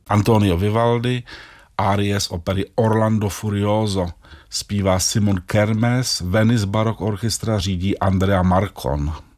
Antonio Vivaldi, árie z opery Orlando Furioso. Zpívá Simon Kermes, Venice Baroque Orchestra řídí Andrea Marcon.